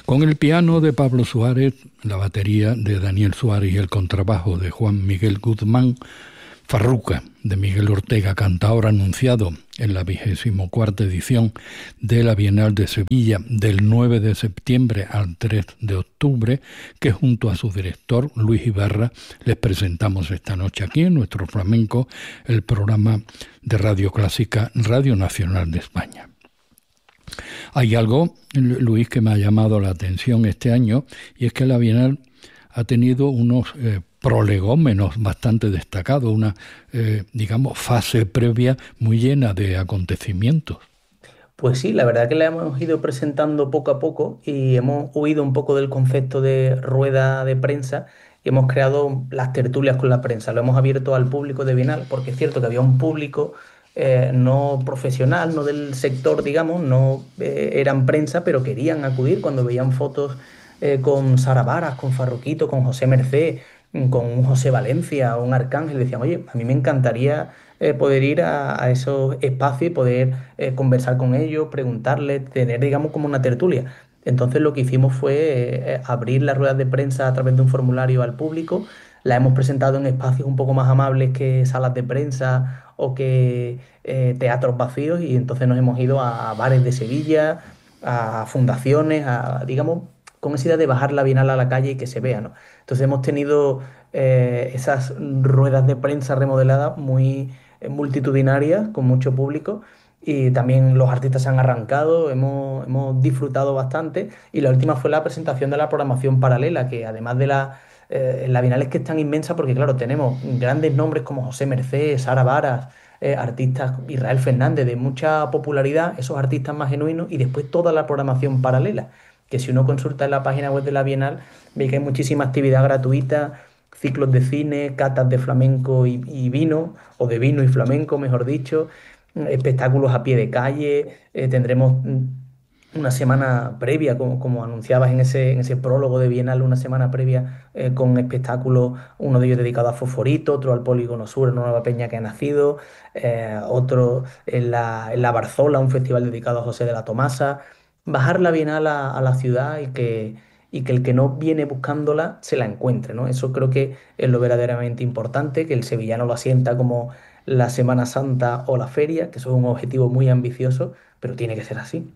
Con el piano de Pablo Suárez, la batería de Daniel Suárez y el contrabajo de Juan Miguel Guzmán, Farruca de Miguel Ortega, cantaor anunciado en la 24ª edición de la Bienal de Sevilla del 9 de septiembre al 3 de octubre, que junto a su director Luis Ibarra les presentamos esta noche aquí en Nuestro Flamenco, el programa de Radio Clásica, Radio Nacional de España. Hay algo, Luis, que me ha llamado la atención este año, y es que la Bienal ha tenido unos prolegómenos bastante destacados, una, fase previa muy llena de acontecimientos. Pues sí, la verdad que la hemos ido presentando poco a poco y hemos huido un poco del concepto de rueda de prensa y hemos creado las tertulias con la prensa. Lo hemos abierto al público de Bienal porque es cierto que había un público no profesional, no del sector, digamos, no eran prensa, pero querían acudir cuando veían fotos con Sara Varas, con Farruquito, con José Mercé, con un José Valencia o un Arcángel. Decían, oye, a mí me encantaría poder ir a esos espacios y poder conversar con ellos, preguntarles, tener, digamos, como una tertulia. Entonces lo que hicimos fue abrir las ruedas de prensa a través de un formulario al público. La hemos presentado en espacios un poco más amables que salas de prensa o que teatros vacíos, y entonces nos hemos ido a bares de Sevilla, a fundaciones, a, digamos, con esa idea de bajar la Bienal a la calle y que se vea, ¿no? Entonces hemos tenido esas ruedas de prensa remodeladas muy multitudinarias, con mucho público, y también los artistas se han arrancado, hemos disfrutado bastante, y la última fue la presentación de la programación paralela, que además de la Bienal es que es tan inmensa porque, claro, tenemos grandes nombres como José Mercé, Sara Varas, artistas, Israel Fernández, de mucha popularidad, esos artistas más genuinos, y después toda la programación paralela, que si uno consulta en la página web de la Bienal, ve que hay muchísima actividad gratuita, ciclos de cine, catas de flamenco y vino, o de vino y flamenco, mejor dicho, espectáculos a pie de calle, tendremos una semana previa, como anunciabas en ese prólogo de Bienal, una semana previa con espectáculos, uno de ellos dedicado a Fosforito, otro al Polígono Sur, en una nueva peña que ha nacido, otro en la Barzola, un festival dedicado a José de la Tomasa. Bajar la Bienal a la ciudad y que el que no viene buscándola se la encuentre, ¿no? Eso creo que es lo verdaderamente importante, que el sevillano lo asienta como la Semana Santa o la feria, que eso es un objetivo muy ambicioso, pero tiene que ser así.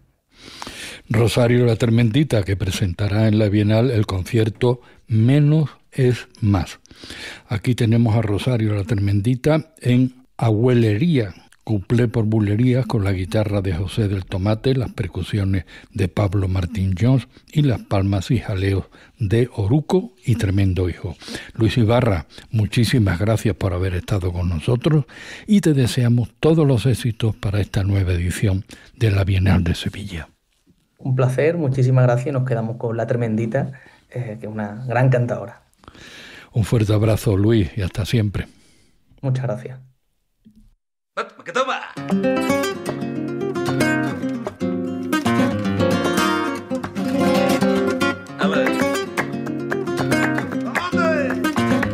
Rosario La Tremendita, que presentará en la Bienal el concierto Menos es Más. Aquí tenemos a Rosario La Tremendita en Abuelería, cuplé por bulerías, con la guitarra de José del Tomate, las percusiones de Pablo Martín Jones y las palmas y jaleos de Oruco y Tremendo Hijo. Luis Ibarra, muchísimas gracias por haber estado con nosotros y te deseamos todos los éxitos para esta nueva edición de la Bienal de Sevilla. Un placer, muchísimas gracias. Nos quedamos con La Tremendita, que es una gran cantadora. Un fuerte abrazo, Luis, y hasta siempre. Muchas gracias. ¡Que toma!